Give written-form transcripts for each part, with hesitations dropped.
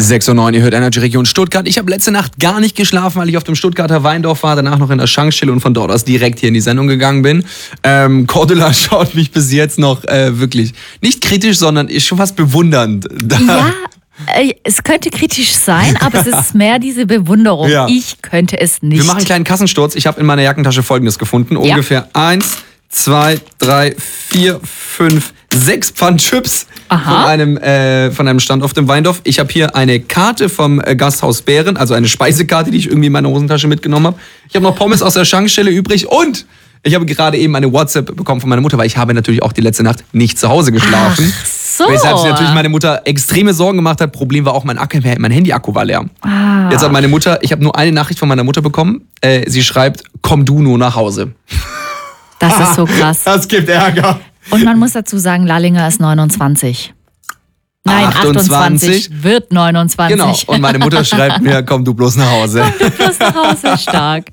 6:09 ihr hört Energy Region Stuttgart. Ich habe letzte Nacht gar nicht geschlafen, weil ich auf dem Stuttgarter Weindorf war, danach noch in der Schankstelle und von dort aus direkt hier in die Sendung gegangen bin. Cordula schaut mich bis jetzt noch wirklich nicht kritisch, sondern ist schon fast bewundernd. Ja, es könnte kritisch sein, aber es ist mehr diese Bewunderung. Ja. Ich könnte es nicht. Wir machen einen kleinen Kassensturz. Ich habe in meiner Jackentasche Folgendes gefunden. Ungefähr 1, 2, 3, 4, 5, 6 Pfand Chips von einem Stand auf dem Weindorf. Ich habe hier eine Karte vom Gasthaus Bären, also eine Speisekarte, die ich irgendwie in meiner Hosentasche mitgenommen habe. Ich habe noch Pommes aus der Schankstelle übrig und ich habe gerade eben eine WhatsApp bekommen von meiner Mutter, weil ich habe natürlich auch die letzte Nacht nicht zu Hause geschlafen. Ach so. Weshalb sich natürlich meine Mutter extreme Sorgen gemacht hat. Problem war auch, mein Handy-Akku war leer. Jetzt hat meine Mutter, ich habe nur eine Nachricht von meiner Mutter bekommen. Sie schreibt, komm du nur nach Hause. Das ist so krass. Das gibt Ärger. Und man muss dazu sagen, Lallinger ist 29. Nein, 28 wird 29. Genau, und meine Mutter schreibt mir, komm du bloß nach Hause. Komm du bloß nach Hause, stark.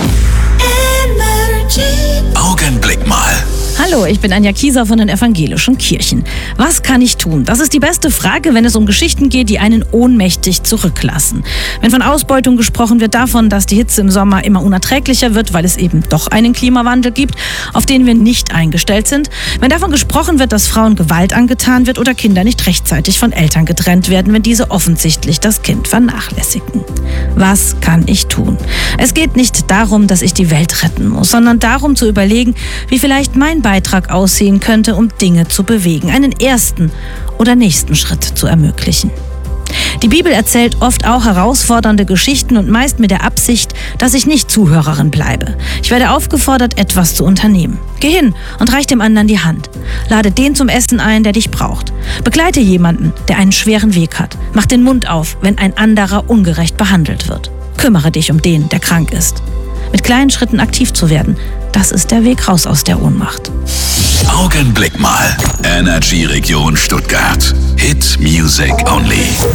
Augenblick mal. Hallo, ich bin Anja Kieser von den Evangelischen Kirchen. Was kann ich tun? Das ist die beste Frage, wenn es um Geschichten geht, die einen ohnmächtig zurücklassen. Wenn von Ausbeutung gesprochen wird, davon, dass die Hitze im Sommer immer unerträglicher wird, weil es eben doch einen Klimawandel gibt, auf den wir nicht eingestellt sind. Wenn davon gesprochen wird, dass Frauen Gewalt angetan wird oder Kinder nicht rechtzeitig von Eltern getrennt werden, wenn diese offensichtlich das Kind vernachlässigen. Was kann ich tun? Es geht nicht darum, dass ich die Welt retten muss, sondern darum zu überlegen, wie vielleicht mein Beitrag aussehen könnte, um Dinge zu bewegen, einen ersten oder nächsten Schritt zu ermöglichen. Die Bibel erzählt oft auch herausfordernde Geschichten und meist mit der Absicht, dass ich nicht Zuhörerin bleibe. Ich werde aufgefordert, etwas zu unternehmen. Geh hin und reich dem anderen die Hand. Lade den zum Essen ein, der dich braucht. Begleite jemanden, der einen schweren Weg hat. Mach den Mund auf, wenn ein anderer ungerecht behandelt wird. Kümmere dich um den, der krank ist. Mit kleinen Schritten aktiv zu werden, das ist der Weg raus aus der Ohnmacht. Augenblick mal. Energy Region Stuttgart. Hit Music Only.